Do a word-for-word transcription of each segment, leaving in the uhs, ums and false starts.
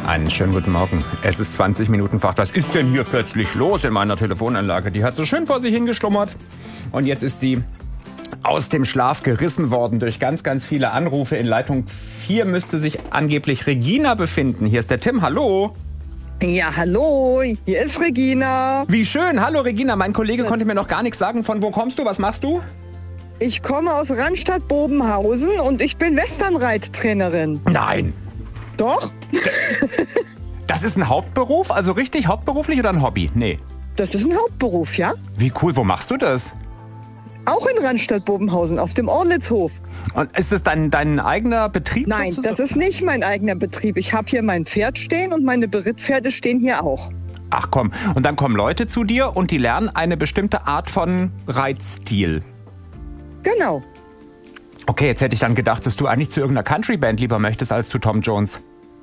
Einen schönen guten Morgen. Es ist zwanzig Minuten Fahrt. Was ist denn hier plötzlich los in meiner Telefonanlage? Die hat so schön vor sich hingeschlummert. Und jetzt ist sie aus dem Schlaf gerissen worden durch ganz, ganz viele Anrufe. In Leitung vier müsste sich angeblich Regina befinden. Hier ist der Tim. Hallo. Ja, hallo. Hier ist Regina. Wie schön. Hallo Regina. Mein Kollege konnte mir noch gar nichts sagen. Von wo kommst du? Was machst du? Ich komme aus Randstadt-Bobenhausen und ich bin Westernreittrainerin. Nein. Doch? Das ist ein Hauptberuf? Also richtig hauptberuflich oder ein Hobby? Nee. Das ist ein Hauptberuf, ja? Wie cool. Wo machst du das? Auch in Randstadt-Bobenhausen, auf dem Orlitzhof. Und ist das dein, dein eigener Betrieb? Nein, sozusagen? das ist nicht mein eigener Betrieb. Ich habe hier mein Pferd stehen und meine Berittpferde stehen hier auch. Ach komm. Und dann kommen Leute zu dir und die lernen eine bestimmte Art von Reitstil. Genau. Okay, jetzt hätte ich dann gedacht, dass du eigentlich zu irgendeiner Country-Band lieber möchtest als zu Tom Jones.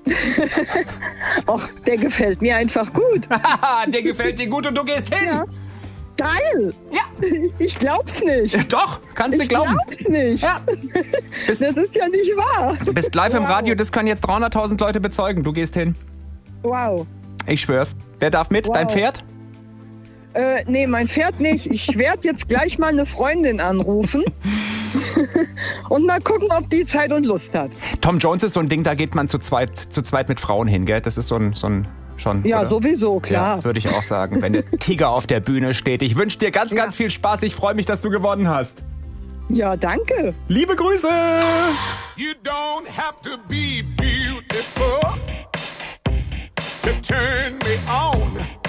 Och, der gefällt mir einfach gut. Der gefällt dir gut und du gehst hin. Ja. Geil. Ja. Ich glaub's nicht. Doch, kannst du Ich glauben. glaub's nicht. Ja. Bist, Das ist ja nicht wahr. bist live im Wow. Radio, das können jetzt dreihunderttausend Leute bezeugen. Du gehst hin. Wow. Ich schwör's. Wer darf mit? Wow. Dein Pferd? Äh, nee, mein Pferd nicht. Ich werde jetzt gleich mal eine Freundin anrufen und mal gucken, ob die Zeit und Lust hat. Tom Jones ist so ein Ding, da geht man zu zweit, zu zweit mit Frauen hin, gell? Das ist so ein, so ein schon. Ja, oder? sowieso, klar. Ja, würde ich auch sagen, wenn der Tiger auf der Bühne steht. Ich wünsche dir ganz, Ja. ganz viel Spaß. Ich freue mich, dass du gewonnen hast. Ja, danke. Liebe Grüße! You don't have to be beautiful to turn me on.